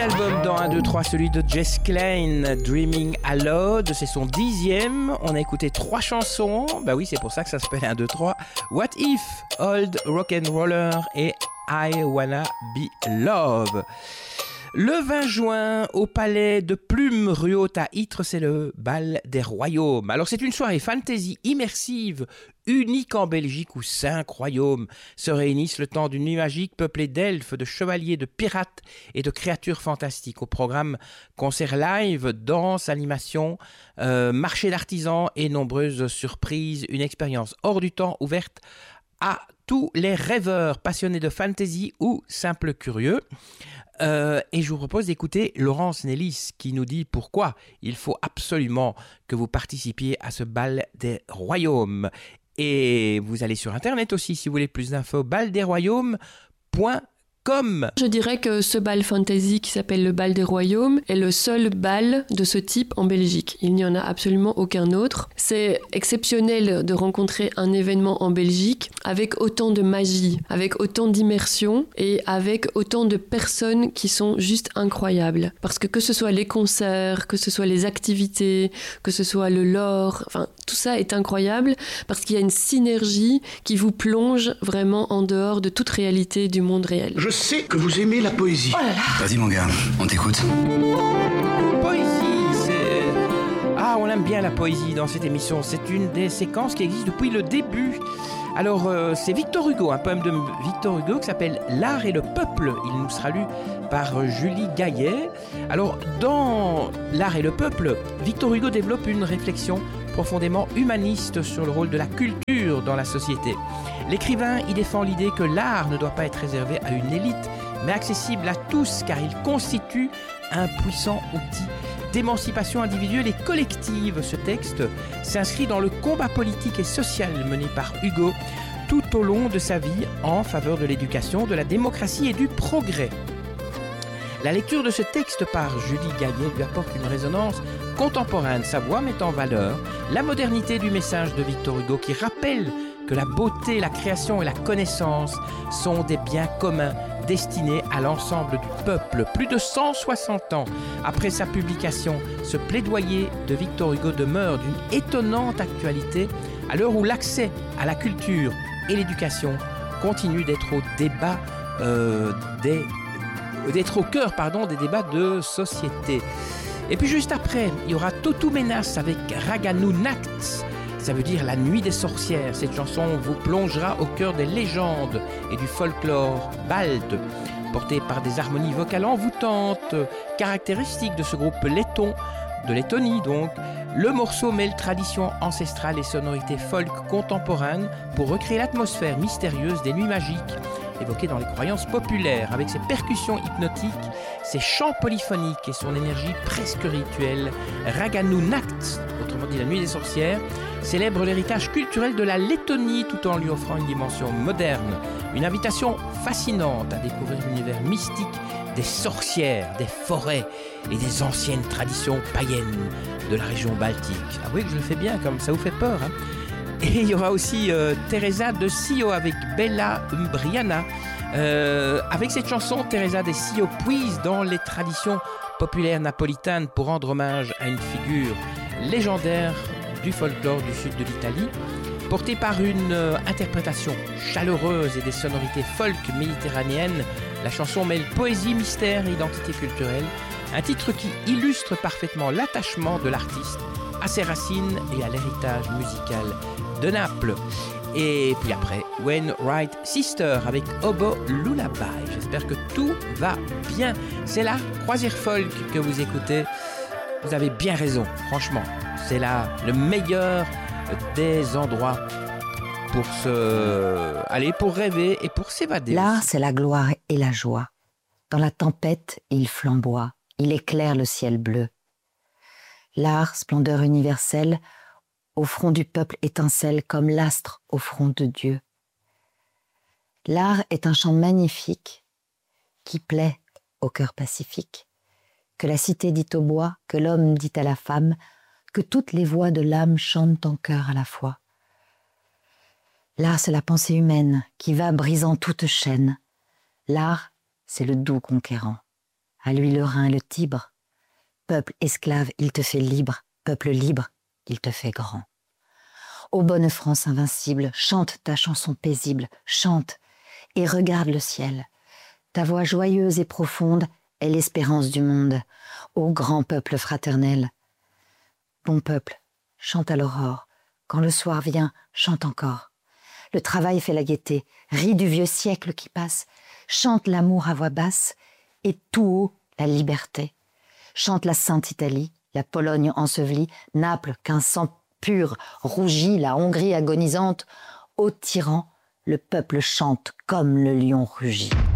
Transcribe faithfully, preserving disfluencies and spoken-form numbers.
album dans un, deux, trois, celui de Jess Klein, Dreaming Aloud, c'est son dixième. On a écouté trois chansons, bah oui, c'est pour ça que ça s'appelle un, deux, trois. What If, Old Rock'n'Roller et I Wanna Be Love. Le vingt juin, au Palais de Plume, rue Haute à Ytre, c'est le bal des royaumes. Alors c'est une soirée fantasy immersive, unique en Belgique où cinq royaumes se réunissent le temps d'une nuit magique peuplée d'elfes, de chevaliers, de pirates et de créatures fantastiques. Au programme, concerts live, danse, animation, euh, marché d'artisans et nombreuses surprises. Une expérience hors du temps ouverte à tous les rêveurs, passionnés de fantasy ou simples curieux. Euh, et je vous propose d'écouter Laurence Nellis qui nous dit pourquoi il faut absolument que vous participiez à ce bal des royaumes. Et vous allez sur internet aussi si vous voulez plus d'infos, bal des royaumes point com. Je dirais que ce bal fantasy qui s'appelle le bal des royaumes est le seul bal de ce type en Belgique. Il n'y en a absolument aucun autre. C'est exceptionnel de rencontrer un événement en Belgique avec autant de magie, avec autant d'immersion et avec autant de personnes qui sont juste incroyables. Parce que que ce soit les concerts, que ce soit les activités, que ce soit le lore, enfin tout ça est incroyable parce qu'il y a une synergie qui vous plonge vraiment en dehors de toute réalité du monde réel. Je sais que vous aimez la poésie. Oh là là. Vas-y mon gars, on t'écoute. Poésie, c'est... Ah, on aime bien la poésie dans cette émission. C'est une des séquences qui existe depuis le début. Alors, euh, c'est Victor Hugo, un poème de Victor Hugo qui s'appelle « L'art et le peuple ». Il nous sera lu par euh, Julie Gaillet. Alors, dans « L'art et le peuple », Victor Hugo développe une réflexion profondément humaniste sur le rôle de la culture dans la société. L'écrivain y défend l'idée que l'art ne doit pas être réservé à une élite, mais accessible à tous, car il constitue un puissant outil d'émancipation individuelle et collective. Ce texte s'inscrit dans le combat politique et social mené par Hugo tout au long de sa vie en faveur de l'éducation, de la démocratie et du progrès. La lecture de ce texte par Julie Gaillet lui apporte une résonance contemporaine. Sa voix met en valeur la modernité du message de Victor Hugo qui rappelle que la beauté, la création et la connaissance sont des biens communs destinés à l'ensemble du peuple. Plus de cent soixante ans après sa publication, ce plaidoyer de Victor Hugo demeure d'une étonnante actualité à l'heure où l'accès à la culture et l'éducation continue d'être au débat euh, des d'être au cœur pardon, des débats de société. Et puis juste après, il y aura Totu Menas avec Raganu Nachts. Ça veut dire la nuit des sorcières. Cette chanson vous plongera au cœur des légendes et du folklore balte, porté par des harmonies vocales envoûtantes, caractéristiques de ce groupe letton, de Lettonie donc. Le morceau mêle tradition ancestrale et sonorités folk contemporaines pour recréer l'atmosphère mystérieuse des nuits magiques évoquées dans les croyances populaires, avec ses percussions hypnotiques, ses chants polyphoniques et son énergie presque rituelle. Raganu Nachts, autrement dit la nuit des sorcières, célèbre l'héritage culturel de la Lettonie tout en lui offrant une dimension moderne, une invitation fascinante à découvrir l'univers mystique des sorcières, des forêts et des anciennes traditions païennes de la région baltique. Ah oui que je le fais bien, comme ça vous fait peur, hein. Et il y aura aussi euh, Teresa de Sio avec Bella Umbriana. Euh, avec cette chanson, Teresa de Sio puise dans les traditions populaires napolitaines pour rendre hommage à une figure légendaire du folklore du sud de l'Italie, portée par une euh, interprétation chaleureuse et des sonorités folk méditerranéennes. La chanson mêle poésie, mystère et identité culturelle, un titre qui illustre parfaitement l'attachement de l'artiste à ses racines et à l'héritage musical de Naples. Et puis après, Wainwright Sister avec Obo Lullaby. J'espère que tout va bien. C'est la croisière folk que vous écoutez. Vous avez bien raison, franchement. C'est là le meilleur des endroits pour se... aller pour rêver et pour s'évader. L'art, c'est la gloire et la joie. Dans la tempête, il flamboie, il éclaire le ciel bleu. L'art, splendeur universelle, au front du peuple étincelle comme l'astre au front de Dieu. L'art est un chant magnifique qui plaît au cœur pacifique, que la cité dit au bois, que l'homme dit à la femme, que toutes les voix de l'âme chantent en chœur à la fois. L'art, c'est la pensée humaine qui va brisant toute chaîne. L'art, c'est le doux conquérant. à lui le Rhin et le Tibre. Peuple esclave, il te fait libre, peuple libre, il te fait grand. Ô bonne France invincible, chante ta chanson paisible, chante et regarde le ciel. Ta voix joyeuse et profonde est l'espérance du monde, ô grand peuple fraternel. Bon peuple, chante à l'aurore, quand le soir vient, chante encore. Le travail fait la gaieté, rit du vieux siècle qui passe, chante l'amour à voix basse et tout haut la liberté. Chante la Sainte Italie, la Pologne ensevelie, Naples qu'un sang pur rougit, la Hongrie agonisante. Ô tyran, le peuple chante comme le lion rugit.